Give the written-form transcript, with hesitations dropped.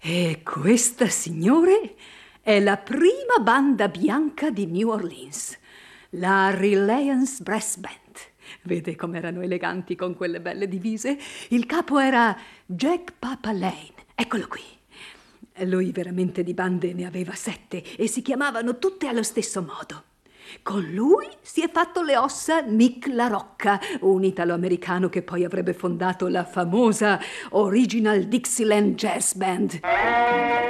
E questa, signore, è la prima banda bianca di New Orleans, la Reliance Brass Band. Vede com'erano eleganti con quelle belle divise? Il capo era Jack Papa Lane, eccolo qui. Lui veramente di bande ne aveva 7 e si chiamavano tutte allo stesso modo. Con lui si è fatto le ossa Nick La Rocca, un italo-americano che poi avrebbe fondato la famosa Original Dixieland Jazz Band.